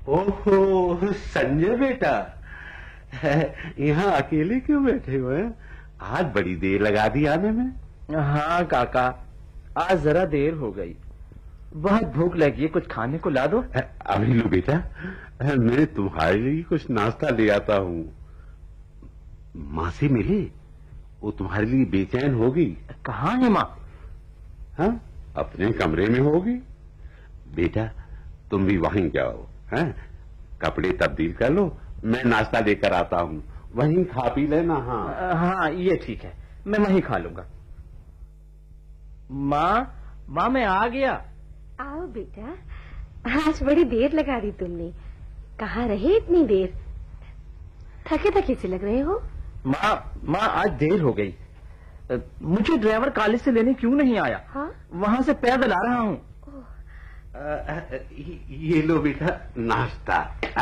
ओहो संजय बेटा, यहाँ अकेले क्यों बैठे हुए हैं? आज बड़ी देर लगा दी आने में। हाँ काका, आज जरा देर हो गई। बहुत भूख लगी है, कुछ खाने को ला दो। अभी लो बेटा, मैं तुम्हारे लिए कुछ नाश्ता ले आता हूँ। माँ से मिले, वो तुम्हारे लिए बेचैन होगी। कहाँ है माँ? हाँ, अपने कमरे में होगी। बेटा तुम भी वहीं जाओ, हैं? कपड़े तब्दील कर लो, मैं नाश्ता लेकर आता हूँ, वहीं खा पी लेना। हाँ हाँ ये ठीक है, मैं वहीं खा लूंगा। माँ मैं आ गया। आओ बेटा, आज बड़ी देर लगा दी तुमने। कहाँ रहे इतनी देर? थके थके से लग रहे हो। माँ आज देर हो गई। मुझे ड्राइवर कॉलेज से लेने क्यों नहीं आया? हाँ? वहाँ से पैदल आ रहा हूँ। ये लो बेटा नाश्ता।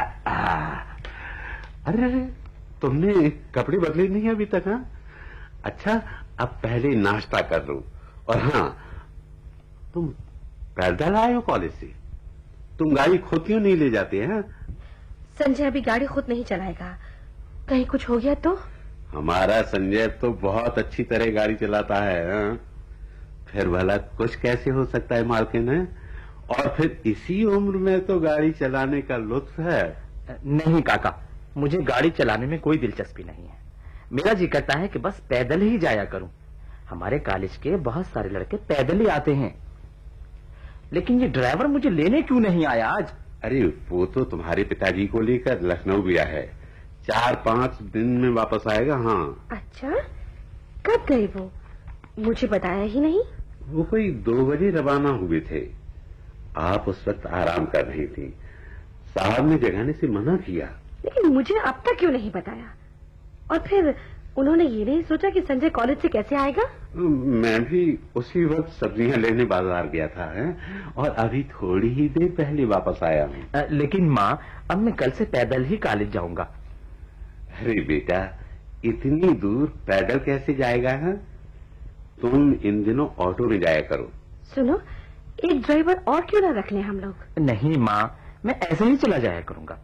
अरे तुमने कपड़े बदले नहीं अभी तक? हाँ अच्छा, अब पहले नाश्ता कर लो। और हाँ, तुम पैदल आए हो कॉलेज से? तुम गाड़ी खुद क्यों नहीं ले जाते हैं? संजय अभी गाड़ी खुद नहीं चलाएगा, कहीं कुछ हो गया तो? हमारा संजय तो बहुत अच्छी तरह गाड़ी चलाता है। हाँ? फिर भला कुछ कैसे हो सकता है मालकिन? है और फिर इसी उम्र में तो गाड़ी चलाने का लुत्फ है। नहीं काका, मुझे गाड़ी चलाने में कोई दिलचस्पी नहीं है। मेरा जी करता है कि बस पैदल ही जाया करूं। हमारे कॉलेज के बहुत सारे लड़के पैदल ही आते हैं। लेकिन ये ड्राइवर मुझे लेने क्यों नहीं आया आज? अरे वो तो तुम्हारे पिताजी को लेकर लखनऊ गया है, 4-5 दिन में वापस आएगा। हाँ। अच्छा, कब गए वो? मुझे बताया ही नहीं। वो कोई 2 बजे रवाना हुए थे। आप उस वक्त आराम कर रही थी, साहब ने जगाने से मना किया। लेकिन मुझे अब तक क्यों नहीं बताया? और फिर उन्होंने ये नहीं सोचा कि संजय कॉलेज से कैसे आएगा? मैं भी उसी वक्त सब्जियां लेने बाजार गया था, है? और अभी थोड़ी ही देर पहले वापस आया हूँ। लेकिन माँ, अब मैं कल से पैदल ही कॉलेज जाऊंगा। अरे बेटा, इतनी दूर पैदल कैसे जाएगा? है? तुम इन दिनों ऑटो में जाया करो। सुनो, एक ड्राइवर और क्यों ना रख लें हम लोग? नहीं माँ, मैं ऐसे ही चला जाया करूंगा।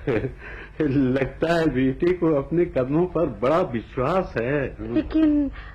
लगता है बेटे को अपने कदमों पर बड़ा विश्वास है। लेकिन